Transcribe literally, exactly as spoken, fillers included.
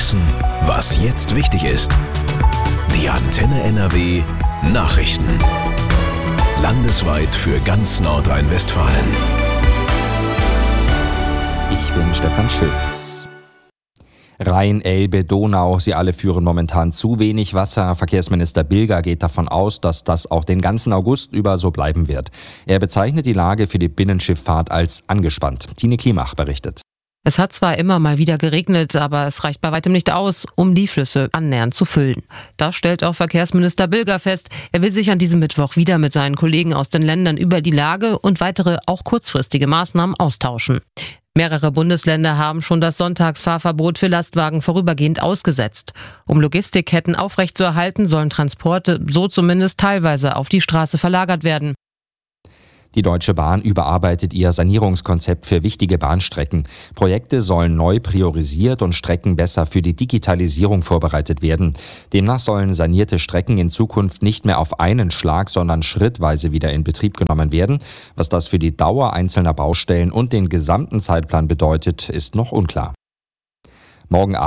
wissen, was jetzt wichtig ist. Die Antenne N R W Nachrichten. Landesweit für ganz Nordrhein-Westfalen. Ich bin Stefan Schulz. Rhein, Elbe, Donau, sie alle führen momentan zu wenig Wasser. Verkehrsminister Bilger geht davon aus, dass das auch den ganzen August über so bleiben wird. Er bezeichnet die Lage für die Binnenschifffahrt als angespannt. Tine Klimach berichtet. Es hat zwar immer mal wieder geregnet, aber es reicht bei weitem nicht aus, um die Flüsse annähernd zu füllen. Das stellt auch Verkehrsminister Bilger fest. Er will sich an diesem Mittwoch wieder mit seinen Kollegen aus den Ländern über die Lage und weitere, auch kurzfristige Maßnahmen austauschen. Mehrere Bundesländer haben schon das Sonntagsfahrverbot für Lastwagen vorübergehend ausgesetzt. Um Logistikketten aufrechtzuerhalten, sollen Transporte so zumindest teilweise auf die Straße verlagert werden. Die Deutsche Bahn überarbeitet ihr Sanierungskonzept für wichtige Bahnstrecken. Projekte sollen neu priorisiert und Strecken besser für die Digitalisierung vorbereitet werden. Demnach sollen sanierte Strecken in Zukunft nicht mehr auf einen Schlag, sondern schrittweise wieder in Betrieb genommen werden. Was das für die Dauer einzelner Baustellen und den gesamten Zeitplan bedeutet, ist noch unklar. Morgen